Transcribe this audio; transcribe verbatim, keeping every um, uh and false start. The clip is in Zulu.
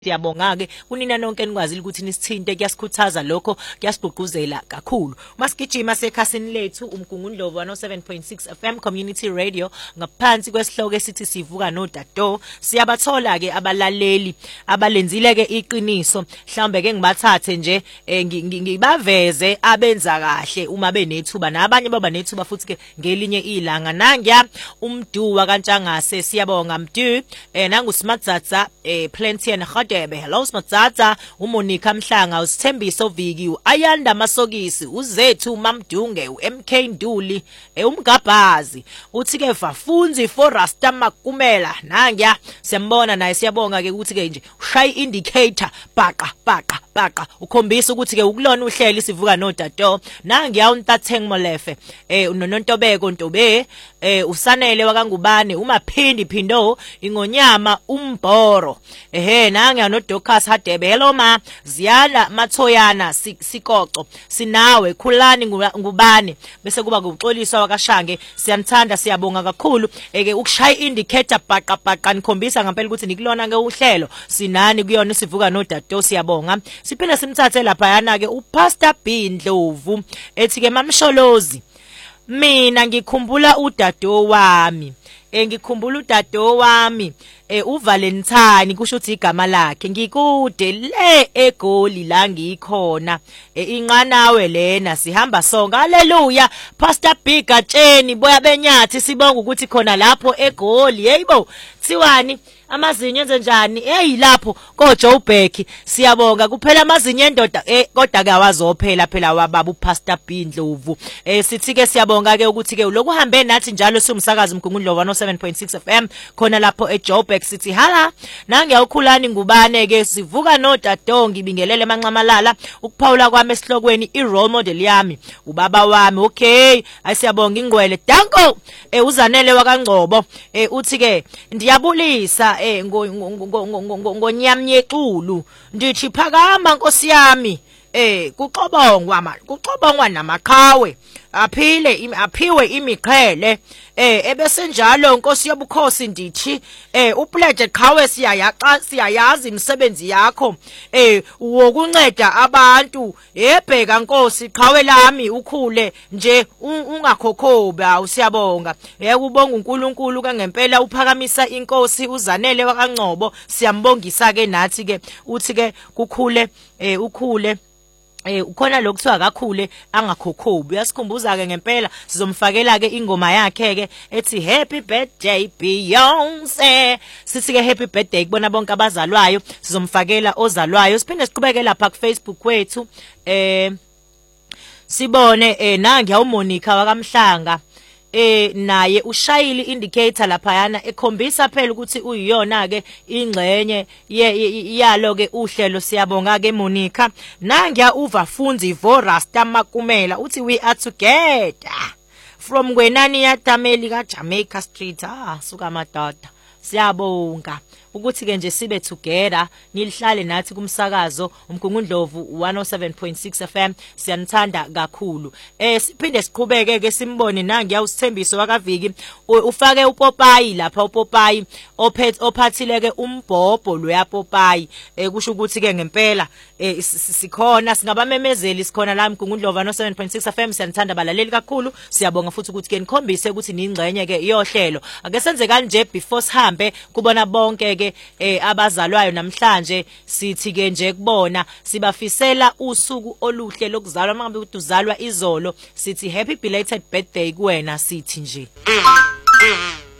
Siyabonga ke kunina nonke nikwazile ukuthi nisithinte kuyasikhuthaza lokho kuyasigqugquzela kakhulu. Masigijima sekhasini lethu umgungundlovu one oh seven point six F M Community Radio ngaphansi kwesihloko esithi sivuka noDato. Siyabathola ke abalaleli abalenzile ke iqiniso mhlambe ke ngibathathe nje ngibaveze abenza kahle uma benethuba nabanye baba nethuba futhi ke ngelinye ilanga nangya umduwa kaNtshangase siyabonga mdu eh nangu Smartzatsa eh Plenty and Debe, hello Smartzatsa, uMonica Mhlanga, uSthembiso Viki, uAyanda Masokisi, uZethu Mamdunge, uM K Nduli, umGabazi, uthi ke Vafunzi for Rasta Makumela, nangya siyambona naye siyabonga ke ukuthi ke nje ushayi indicator baqa baqa baqa ukhombisa ukuthi ke ukulona uhleli sivuka noDato nangiya uNtatheng Molefe eh unoNtobeko Ntobe eh usanele wakangubane uMaphindi Phindo ingonyama uMbhoro ehe nangiya noDocas Hadebe hello ma Ziyala Mathoyana sikoco sinawe khulani ngubane bese kuba ukuxoliswa wakashange siyanthanda siyabonga kakhulu eke ukushaya indicator baqa baqa nikhombisa ngempela ukuthi nikulona ke uhlelo sinani kuyona sivuka noDato siyabonga siphinde simthathe lapha yana ke uPastor B Ndlovu ethi ke mamsholozi mina ngikhumbula uDato wami engikhumbula uDato wami eh uValentine kusho ukuthi igama lakhe ngikude le eGoli la ngikhona inqanawe lena sihamba sonke haleluya Pastor B Gatsheni boya benyathi sibonga ukuthi khona lapho eGoli heyibo thiwani amazinyo enze njani hey lapho ko Joburg siyabonga kuphela amazinyo endoda eh kodwa ke awazophela phela wababa uPastor B Ndlovu eh sithi ke siyabonga ke ukuthi ke lokhu hambe nathi njalo siumsakazi umgungundlovu one oh seven point six F M khona lapho eJoburg sithi hala nangiyawukhulani ngubane ke sivuka noDato ngibingelele emancamalala ukuphawula kwami esihlokweni iRole Model yami ubaba wami okay asiyabonga ingqwele danko eh uzanele wakangcobo eh uthi ke ndiyabulisa eh ngonyamnyexulu ndithi phakama Nkosi yami eh kuxobongwa manje kuxobongwa namakhawe aphile aphiwe imiqhele eh ebese njalo Nkosi yobukhosi ndithi eh upledge qhawe siyayaxa siyayazi imisebenzi yakho eh wokunceda abantu ebheka Nkosi qhawe lami ukhule nje ungakhokhoba usiyabonga yekubonga uNkulunkulu kangempela uphakamisa inkosi uzanele wakangcobo siyambongisa ke nathi ke uthi ke kukhule eh ukhule eh ukhona lokuthiwa kakhule angakhokhobi uyasikhumbuza ke ngempela sizomfakela ke ingoma yakhe ke ethi happy birthday Beyonce sithi ke happy birthday kubona bonke abazalwayo sizomfakela ozalwayo siphinde siqhubeke lapha ku Facebook kwethu eh sibone eh nangiya uMonica wakamhlanga eh naye ushayile indicator lapha yana ekhombisa phela ukuthi uyiyona ke ingxenye yalo ke uhlelo siyabonga ke Monica nangiya uVafunzi for Rasta Makumela uthi we are together from Kwenani ya Tameli ka Jamaica Street ah suka madada siyabonga ukuthi ke nje sibe together nilihlale nathi kumsakazo umgungundlovu one oh seven point six F M siyanthanda kakhulu eh siphinde siqhubeke ke simbone nangiya uSthembiso wakaviki ufake uPopayi lapha uPopayi ophethe ophathile ke umbhobho loya Popayi eh kusho ukuthi ke ngempela eh sikhona singabamemezeli sikhona la umgungundlovu one oh seven point six F M siyanthanda balaleli kakhulu siyabonga futhi ukuthi ke nikhombise ukuthi ningxenye ke iyohlelo ake senze kanje before sihambe kubona bonke ke eh abazalwayo namhlanje sithi ke nje kubona sibafisela usuku oluhle lokuzalwa mangabe ukuthi uzalwa izolo sithi happy belated birthday kuwena sithi nje